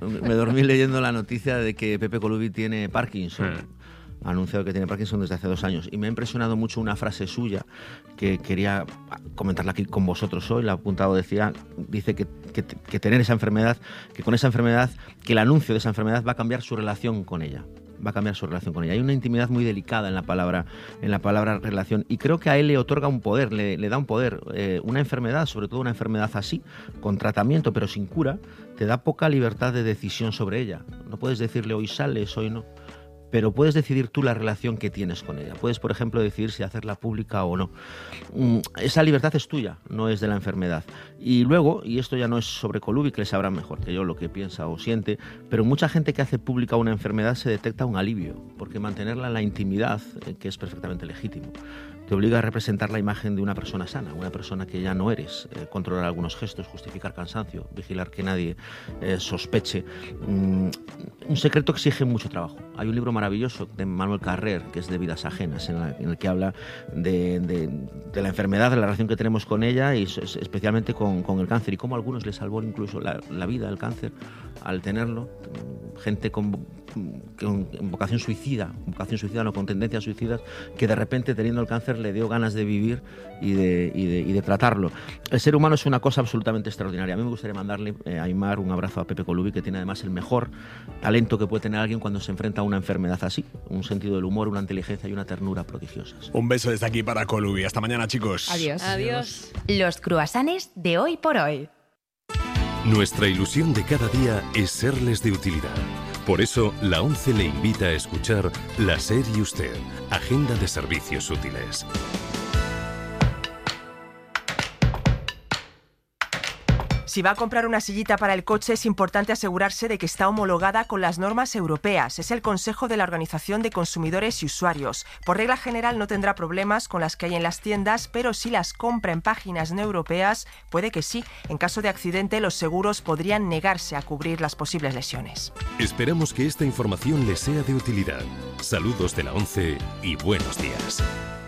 me dormí leyendo la noticia de que Pepe Colubi tiene Parkinson. Ha anunciado que tiene Parkinson desde hace 2 años y me ha impresionado mucho una frase suya que quería comentarla aquí con vosotros hoy. La ha apuntado, dice que tener esa enfermedad, que con esa enfermedad, que el anuncio de esa enfermedad va a cambiar su relación con ella. Hay una intimidad muy delicada en la palabra relación, y creo que a él le otorga un poder, le da un poder. Una enfermedad, sobre todo una enfermedad así, con tratamiento pero sin cura, te da poca libertad de decisión sobre ella. No puedes decirle hoy sales, hoy no. Pero puedes decidir tú la relación que tienes con ella. Puedes, por ejemplo, decidir si hacerla pública o no. Esa libertad es tuya, no es de la enfermedad. Y luego, y esto ya no es sobre Colubi, que le sabrá mejor que yo lo que piensa o siente, pero mucha gente que hace pública una enfermedad se detecta un alivio, porque mantenerla en la intimidad, que es perfectamente legítimo, te obliga a representar la imagen de una persona sana, una persona que ya no eres, controlar algunos gestos, justificar cansancio, vigilar que nadie sospeche. Un secreto exige mucho trabajo. Hay un libro maravilloso de Manuel Carrer, que es de Vidas Ajenas, en el que habla de la enfermedad, de la relación que tenemos con ella y especialmente con el cáncer, y cómo a algunos les salvó incluso la vida el cáncer al tenerlo. Gente con vocación suicida, no, con tendencias suicidas, que de repente teniendo el cáncer le dio ganas de vivir y de tratarlo. El ser humano es una cosa absolutamente extraordinaria. A mí me gustaría mandarle a Aimar un abrazo a Pepe Colubi, que tiene además el mejor talento que puede tener alguien cuando se enfrenta a una enfermedad así, un sentido del humor, una inteligencia y una ternura prodigiosas. Un beso desde aquí para Colubi. Hasta mañana, chicos. Adiós. Los cruasanes de hoy por hoy. Nuestra ilusión de cada día es serles de utilidad. Por eso, la ONCE le invita a escuchar La SER y Usted, Agenda de Servicios Útiles. Si va a comprar una sillita para el coche, es importante asegurarse de que está homologada con las normas europeas. Es el consejo de la Organización de Consumidores y Usuarios. Por regla general no tendrá problemas con las que hay en las tiendas, pero si las compra en páginas no europeas, puede que sí. En caso de accidente, los seguros podrían negarse a cubrir las posibles lesiones. Esperamos que esta información les sea de utilidad. Saludos de la ONCE y buenos días.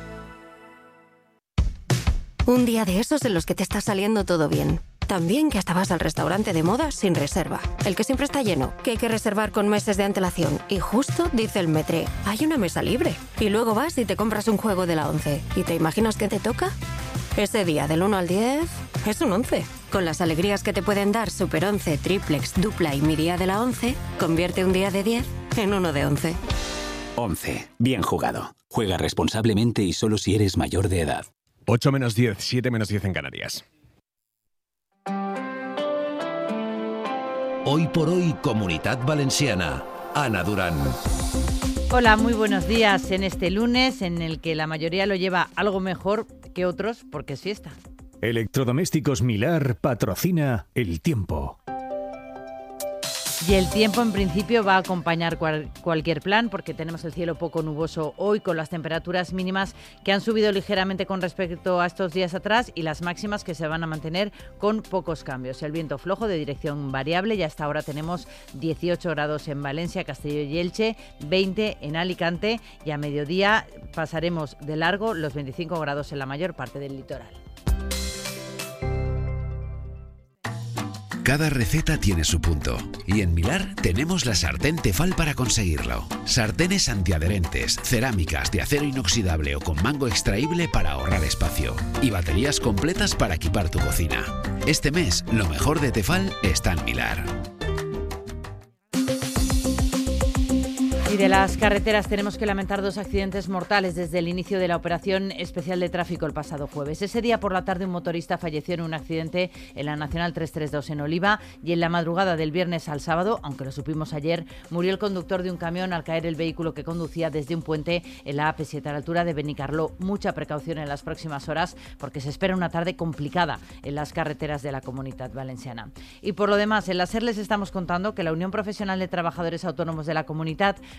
Un día de esos en los que te está saliendo todo bien. También que hasta vas al restaurante de moda sin reserva. El que siempre está lleno, que hay que reservar con meses de antelación. Y justo dice el Metre, hay una mesa libre. Y luego vas y te compras un juego de la ONCE. ¿Y te imaginas qué te toca? Ese día del 1 al 10 es un 11. Con las alegrías que te pueden dar Super 11, Triplex, Dupla y Mi Día de la ONCE, convierte un día de 10 en uno de 11. 11. Bien jugado. Juega responsablemente y solo si eres mayor de edad. 8 menos 10, 7 menos 10 en Canarias. Hoy por hoy, Comunitat Valenciana. Ana Durán. Hola, muy buenos días en este lunes en el que la mayoría lo lleva algo mejor que otros porque es fiesta. Electrodomésticos Milar patrocina El Tiempo. Y el tiempo en principio va a acompañar cualquier plan porque tenemos el cielo poco nuboso hoy con las temperaturas mínimas que han subido ligeramente con respecto a estos días atrás y las máximas que se van a mantener con pocos cambios. El viento flojo de dirección variable y hasta ahora tenemos 18 grados en Valencia, Castelló y Elche, 20 en Alicante y a mediodía pasaremos de largo los 25 grados en la mayor parte del litoral. Cada receta tiene su punto y en Milar tenemos la sartén Tefal para conseguirlo. Sartenes antiadherentes, cerámicas de acero inoxidable o con mango extraíble para ahorrar espacio y baterías completas para equipar tu cocina. Este mes, lo mejor de Tefal está en Milar. Y de las carreteras tenemos que lamentar 2 accidentes mortales desde el inicio de la operación especial de tráfico el pasado jueves. Ese día por la tarde un motorista falleció en un accidente en la Nacional 332 en Oliva y en la madrugada del viernes al sábado, aunque lo supimos ayer, murió el conductor de un camión al caer el vehículo que conducía desde un puente en la AP7 a la altura de Benicarló. Mucha precaución en las próximas horas porque se espera una tarde complicada en las carreteras de la Comunitat Valenciana. Y por lo demás, en la SER les estamos contando que la Unión Profesional de Trabajadores Autónomos de la Comunitat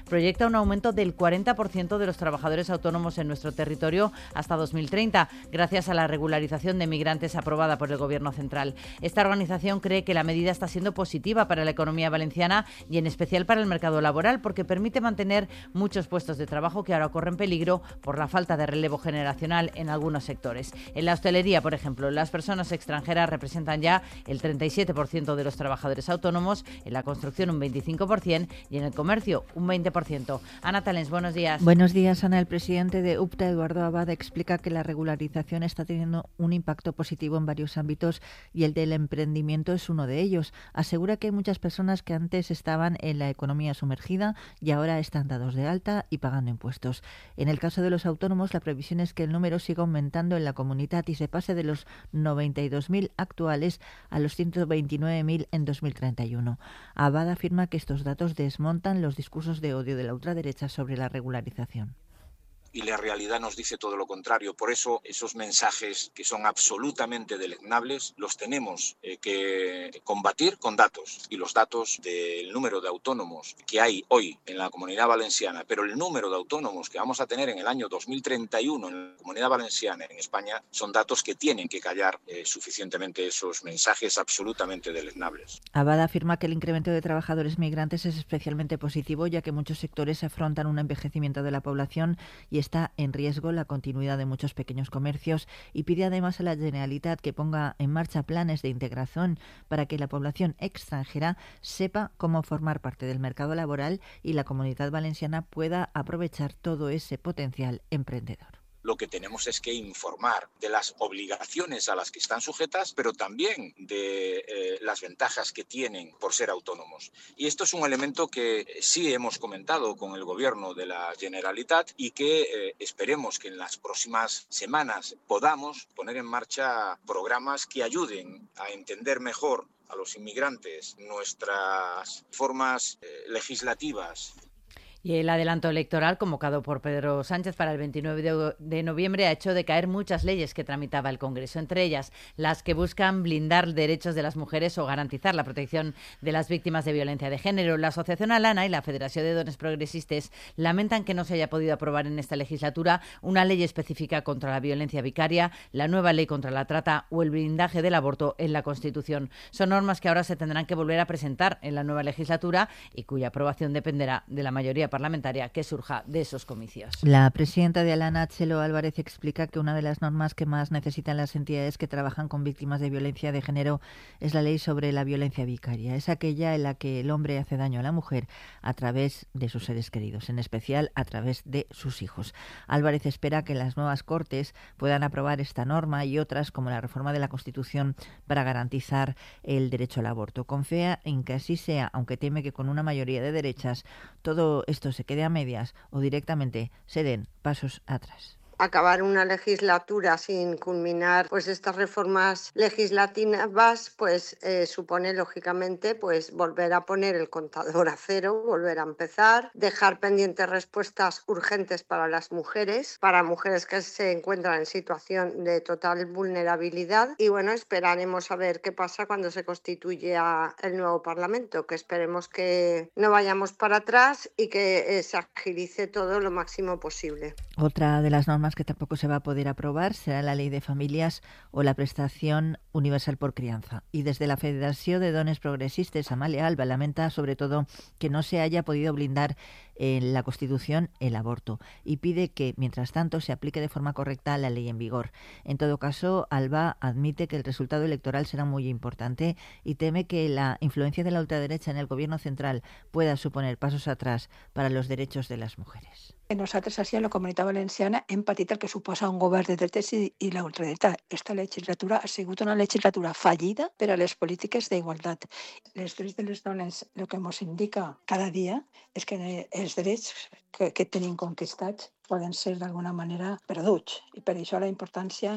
proyecta un aumento del 40% de los trabajadores autónomos en nuestro territorio hasta 2030, gracias a la regularización de migrantes aprobada por el Gobierno central. Esta organización cree que la medida está siendo positiva para la economía valenciana y en especial para el mercado laboral, porque permite mantener muchos puestos de trabajo que ahora corren peligro por la falta de relevo generacional en algunos sectores. En la hostelería, por ejemplo, las personas extranjeras representan ya el 37% de los trabajadores autónomos, en la construcción un 25% y en el comercio un 20%. Ana Talens, buenos días. Buenos días, Ana. El presidente de UPTA, Eduardo Abad, explica que la regularización está teniendo un impacto positivo en varios ámbitos y el del emprendimiento es uno de ellos. Asegura que hay muchas personas que antes estaban en la economía sumergida y ahora están dados de alta y pagando impuestos. En el caso de los autónomos, la previsión es que el número siga aumentando en la comunidad y se pase de los 92.000 actuales a los 129.000 en 2031. Abad afirma que estos datos desmontan los discursos de odio de la ultraderecha sobre la regularización. Y la realidad nos dice todo lo contrario. Por eso esos mensajes que son absolutamente deleznables los tenemos que combatir con datos. Y los datos del número de autónomos que hay hoy en la Comunidad Valenciana, pero el número de autónomos que vamos a tener en el año 2031 en la Comunidad Valenciana, en España, son datos que tienen que callar suficientemente esos mensajes absolutamente deleznables. Abad afirma que el incremento de trabajadores migrantes es especialmente positivo, ya que muchos sectores afrontan un envejecimiento de la población y está en riesgo la continuidad de muchos pequeños comercios, y pide además a la Generalitat que ponga en marcha planes de integración para que la población extranjera sepa cómo formar parte del mercado laboral y la Comunidad Valenciana pueda aprovechar todo ese potencial emprendedor. Lo que tenemos es que informar de las obligaciones a las que están sujetas, pero también de las ventajas que tienen por ser autónomos. Y esto es un elemento que sí hemos comentado con el Gobierno de la Generalitat y que esperemos que en las próximas semanas podamos poner en marcha programas que ayuden a entender mejor a los inmigrantes nuestras formas legislativas. Y el adelanto electoral convocado por Pedro Sánchez para el 29 de noviembre ha hecho decaer muchas leyes que tramitaba el Congreso, entre ellas las que buscan blindar derechos de las mujeres o garantizar la protección de las víctimas de violencia de género. La Asociación Alana y la Federación de Dones Progresistes lamentan que no se haya podido aprobar en esta legislatura una ley específica contra la violencia vicaria, la nueva ley contra la trata o el blindaje del aborto en la Constitución. Son normas que ahora se tendrán que volver a presentar en la nueva legislatura y cuya aprobación dependerá de la mayoría parlamentaria que surja de esos comicios. La presidenta de Alana, Txelo Álvarez, explica que una de las normas que más necesitan las entidades que trabajan con víctimas de violencia de género es la ley sobre la violencia vicaria. Es aquella en la que el hombre hace daño a la mujer a través de sus seres queridos, en especial a través de sus hijos. Álvarez espera que las nuevas Cortes puedan aprobar esta norma y otras como la reforma de la Constitución para garantizar el derecho al aborto. Confía en que así sea, aunque teme que con una mayoría de derechas todo esto se quede a medias o directamente se den pasos atrás. Acabar una legislatura sin culminar pues estas reformas legislativas pues supone lógicamente pues volver a poner el contador a cero, volver a empezar, dejar pendientes respuestas urgentes para las mujeres, para mujeres que se encuentran en situación de total vulnerabilidad y bueno, esperaremos a ver qué pasa cuando se constituya el nuevo Parlamento, que esperemos que no vayamos para atrás y que se agilice todo lo máximo posible. Otra de las normas que tampoco se va a poder aprobar será la Ley de Familias o la Prestación Universal por Crianza. Y desde la Federación de Dones Progresistes, Amalia Alba lamenta sobre todo que no se haya podido blindar en la Constitución el aborto y pide que, mientras tanto, se aplique de forma correcta la ley en vigor. En todo caso, Alba admite que el resultado electoral será muy importante y teme que la influencia de la ultraderecha en el Gobierno central pueda suponer pasos atrás para los derechos de las mujeres. Nosaltres així a la Comunitat Valenciana hem patit el que suposa un govern de dretes i la ultradreta. Esta legislatura ha sigut una legislatura fallida per a les polítiques d'igualtat. Els drets de les dones, el que ens indica cada dia és que els drets que tenim conquistats poden ser d'alguna manera perduts. I per això la importància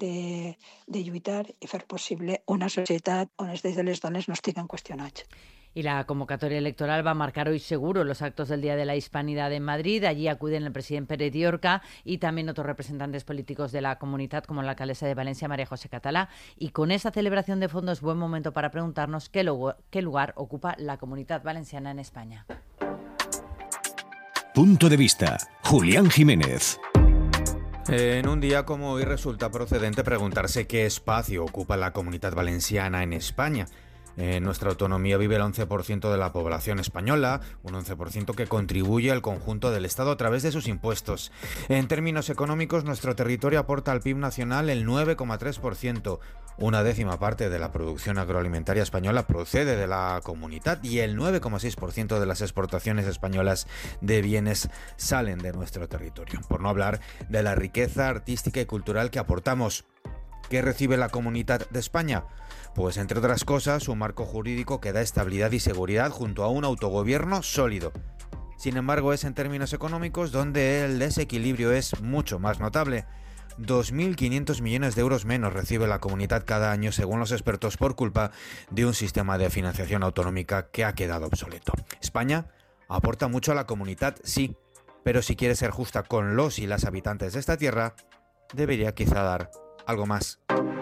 de lluitar i fer possible una societat on els drets de les dones no estiguen qüestionats. Y la convocatoria electoral va a marcar hoy seguro los actos del Día de la Hispanidad en Madrid. Allí acuden el presidente Pérez Diorca y también otros representantes políticos de la comunidad, como la alcaldesa de Valencia, María José Catalá. Y con esa celebración de fondo es buen momento para preguntarnos qué lugar ocupa la comunidad valenciana en España. Punto de vista. Julián Jiménez. En un día como hoy resulta procedente preguntarse qué espacio ocupa la Comunidad Valenciana en España. En nuestra autonomía vive el 11% de la población española, un 11% que contribuye al conjunto del Estado a través de sus impuestos. En términos económicos, nuestro territorio aporta al PIB nacional el 9,3%. Una décima parte de la producción agroalimentaria española procede de la comunidad y el 9,6% de las exportaciones españolas de bienes salen de nuestro territorio. Por no hablar de la riqueza artística y cultural que aportamos. ¿Qué recibe la Comunidad de España? Pues entre otras cosas, un marco jurídico que da estabilidad y seguridad junto a un autogobierno sólido. Sin embargo, es en términos económicos donde el desequilibrio es mucho más notable. 2.500 millones de euros menos recibe la comunidad cada año, según los expertos, por culpa de un sistema de financiación autonómica que ha quedado obsoleto. España aporta mucho a la comunidad, sí, pero si quiere ser justa con los y las habitantes de esta tierra, debería quizá dar algo más.